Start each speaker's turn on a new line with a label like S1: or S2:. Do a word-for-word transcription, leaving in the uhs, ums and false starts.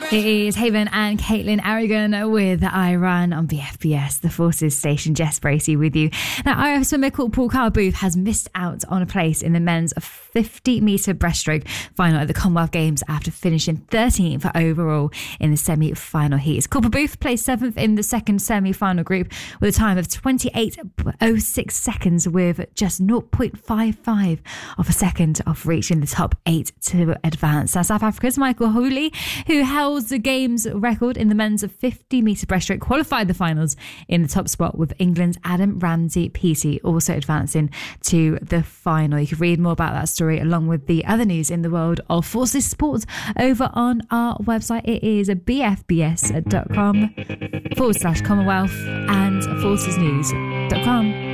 S1: It is Haven and Caitlin Aragon with Iran on B F B S, the Forces Station. Jess Bracey with you. Now, I R F swimmer called Paul Carl Booth has missed out on a place in the men's fifty metre breaststroke final at the Commonwealth Games after finishing thirteenth overall in the semi-final heats. Corporal Booth placed seventh in the second semi-final group with a time of twenty-eight oh six seconds, with just zero point five five of a second off reaching the top eight to advance. Now, South Africa's Michael Hooley, who held the game's record in the men's fifty metre breaststroke, qualified the finals in the top spot, with England's Adam Ramsey Peaty also advancing to the final. You can read more about that story along with the other news in the world of forces sports over on our website. It is bfbs.com forward slash Commonwealth and forces news dot com.